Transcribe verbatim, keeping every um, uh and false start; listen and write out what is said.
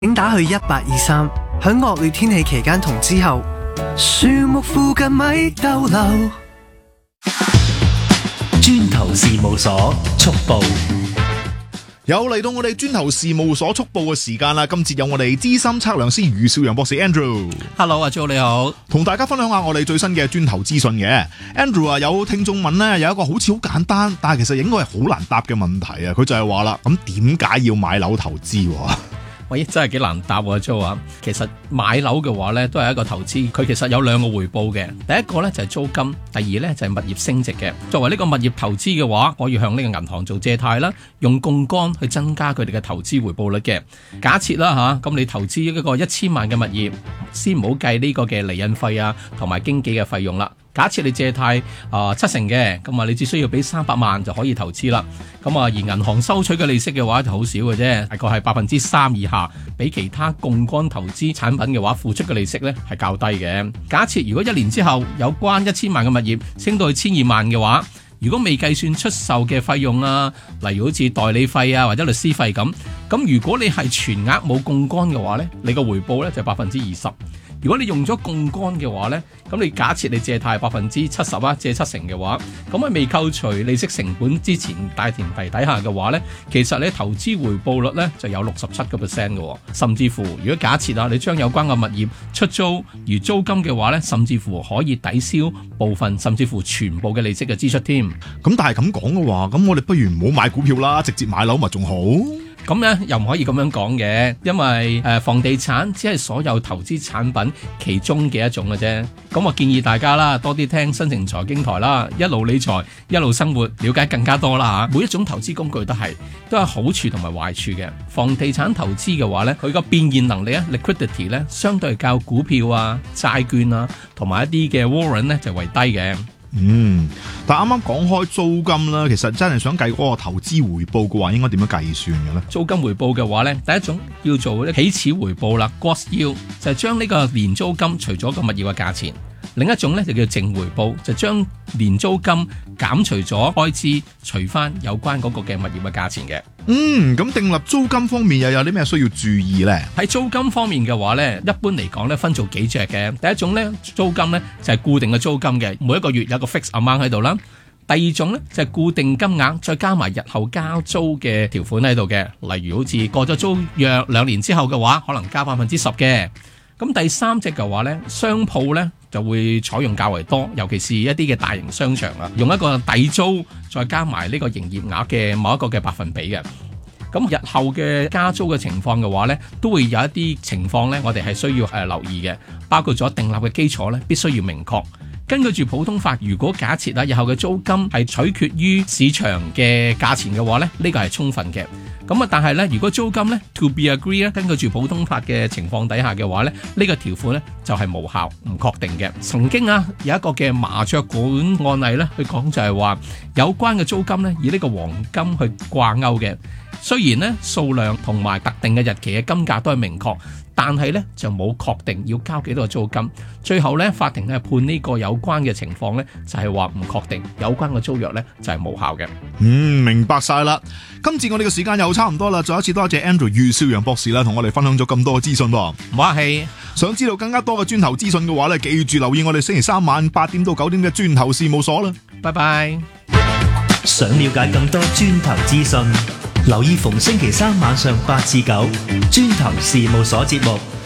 請打去一八二三。響惡劣天氣期間同之後，樹木附近咪逗留。 磚頭事務所速報。 有嚟到我哋磚頭事務所速報嘅時間啦，今次有我哋資深測量師余少陽博士 Andrew。Hello 阿 Jo 你好， 同大家分享下我哋最新嘅磚頭資訊嘅。Andrew 啊，有聽眾問呢，有一個好似好簡單，但係其實應該係好難答嘅問題啊。佢就係話啦，咁點解要買樓投資？ 喂，真係幾難答喎 Jo 啊！其實買樓嘅話咧，都係一個投資，佢其實有兩個回報嘅。第一個咧就係租金，第二咧就係物業升值嘅。作為呢個物業投資嘅話，我要向呢個銀行做借貸啦，用槓桿去增加佢哋嘅投資回報率嘅。假設啦吓，咁你投資一個一千萬嘅物業，先唔好計呢個嘅釐印費啊，同埋經紀嘅費用啦。假設你借貸啊、呃、七成嘅，咁啊你只需要俾三百萬就可以投資啦。咁啊而銀行收取嘅利息嘅話就好少嘅啫，大概係百分之三以下，比其他槓桿投資產品嘅話付出嘅利息呢係較低嘅。假設如果一年之後有關一千萬嘅物業升到去千二萬嘅話，如果未計算出售嘅費用啊，例如好似代理費啊或者律師費咁，咁如果你係全額冇槓桿嘅話呢，你個回報呢就係百分之二十。如果你用咗槓桿嘅話呢，咁你假設你借貸百分之七十啊，借七成嘅話，咁喺未扣除利息成本之前大前提底下嘅話呢，其實你投資回報率呢就有六十七個 percent 嘅，甚至乎如果假設啊，你將有關嘅物業出租而租金嘅話呢，甚至乎可以抵消部分甚至乎全部嘅利息嘅支出添。 咁但係咁講嘅話，咁我哋不如唔好買股票啦，直接買樓咪仲好。 咁咧又唔可以咁樣講嘅，因為誒、呃、房地產只係所有投資產品其中嘅一種嘅啫。咁我建議大家啦，多啲聽新城財經台啦，一路理財一路生活，了解更加多啦吓。每一種投資工具都係都有好處同埋壞處嘅。房地產投資嘅話咧，佢個變現能力啊 liquidity 咧，相對係較股票啊、債券啊同埋一啲嘅 warrant 咧就為低嘅。 嗯，但係啱啱講開租金啦，其實真係想計嗰個投資回報嘅話，應該點樣計算嘅咧？ 租金回報嘅話咧，第一種叫做起始回報啦 ，gross yield 就係將呢個年租金除咗個物業嘅價錢。另一種咧就叫淨回報，就將年租金減除咗開支，除翻有關嗰個嘅物業嘅價錢嘅。 嗯，咁訂立租金方面又有啲咩需要注意呢？ 喺租金方面嘅話咧，一般嚟講咧分做幾隻嘅。第一種咧租金咧就係固定嘅租金嘅，每一個月有個 fixed amount 喺度啦。第二種咧就係固定金額，再加埋日後加租嘅條款喺度嘅。例如好似過咗租約兩年之後嘅話，可能加百分之十嘅。咁第三隻嘅話咧，商鋪咧就會採用較為多，尤其是一啲嘅大型商場啊，用一個底租再加埋呢個營業額嘅某一個嘅百分比嘅。咁日後嘅加租嘅情況嘅話咧，都會有一啲情況咧，我哋係需要誒、呃、留意嘅，包括咗訂立嘅基礎咧，必須要明確。根據住普通法，如果假設啊，日後嘅租金係取決於市場嘅價錢嘅話咧，呢個係充分嘅。咁啊，但係咧，如果租金咧 to be agree 咧，根據住普通法嘅情況底下嘅話咧，呢個條款咧就係無效、唔確定嘅。曾經啊，有一個嘅麻雀館案例咧，佢講就係話有關嘅租金咧以呢個黃金去掛鈎嘅。雖然咧數量同埋特定嘅日期嘅金價都係明確，但係咧就冇確定要交幾多個租金。最後咧法庭咧判呢個有關嘅情況咧就係話唔確定，有關嘅租約咧就係無效嘅。 嗯，明白晒啦。今次我哋嘅時間又差唔多啦，再一次多謝 Andrew 余少陽博士啦，同我哋分享咗咁多嘅資訊噃。 唔客氣。 想知道更加多嘅磚頭資訊嘅話咧，記住留意我哋星期三晚八點到九點嘅磚頭事務所啦。 拜拜。 想了解更多磚頭資訊，留意逢星期三晚上八至九，磚頭事務所節目。